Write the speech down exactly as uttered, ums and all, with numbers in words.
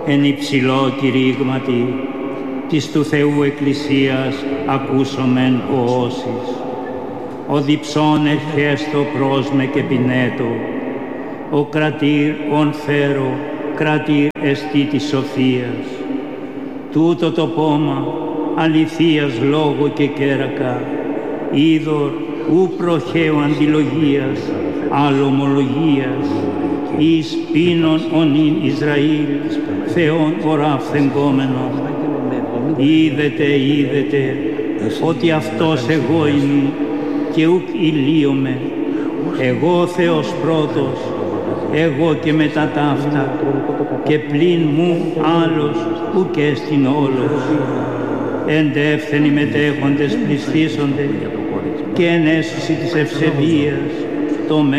εν υψηλό κηρύγματι της του Θεού Εκκλησίας ακούσομεν ο όσης. Ο διψών ευχέστο πρόσμε και πινέτο, ο κρατήρ ον φέρο κρατήρ εστί της σοφίας. Τούτο το πόμα αληθείας λόγο και κέρακα, είδωρ ου προχέω αντιλογίας, άλλο ομολογίας, εις πίνων ονειν Ισραήλ, Θεόν οράφθεγκόμενον. Είδετε, είδετε, ότι αυτός εγώ είμαι και ουκ ηλίομαι, εγώ Θεός πρώτος, εγώ και μετά ταύτα, και πλην μου άλλος ουκ έστιν όλος. Εντεύθεν οι μετέχοντες πληστήσονται, και εν αίσθηση της ευσεβίας το